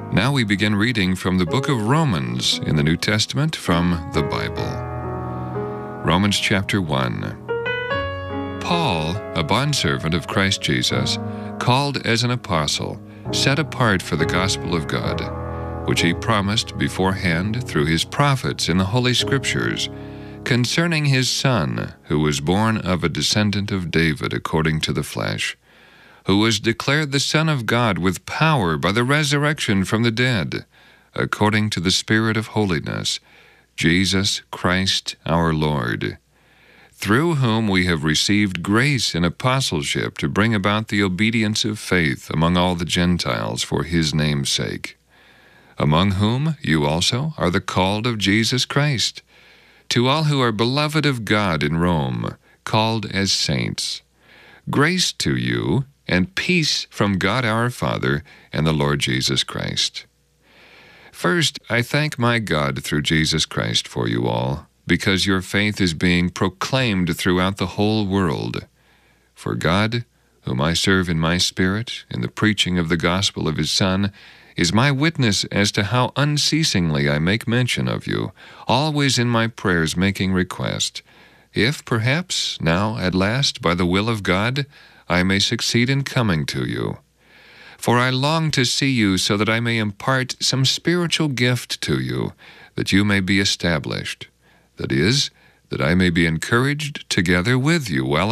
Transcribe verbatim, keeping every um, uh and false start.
Now we begin reading from the book of Romans in the New Testament from the Bible. Romans chapter one. Paul, a bondservant of Christ Jesus, called as an apostle, set apart for the gospel of God, which he promised beforehand through his prophets in the Holy Scriptures, concerning his Son, who was born of a descendant of David according to the flesh, who was declared the Son of God with power by the resurrection from the dead, according to the Spirit of holiness, Jesus Christ our Lord, through whom we have received grace and apostleship to bring about the obedience of faith among all the Gentiles for his name's sake, among whom you also are the called of Jesus Christ, to all who are beloved of God in Rome, called as saints. Grace to you, and peace from God our Father and the Lord Jesus Christ. First, I thank my God through Jesus Christ for you all, because your faith is being proclaimed throughout the whole world. For God, whom I serve in my spirit, in the preaching of the gospel of his Son, is my witness as to how unceasingly I make mention of you, always in my prayers making request, if perhaps now at last by the will of God I may succeed in coming to you. For I long to see you so that I may impart some spiritual gift to you, that you may be established. That is, that I may be encouraged together with you while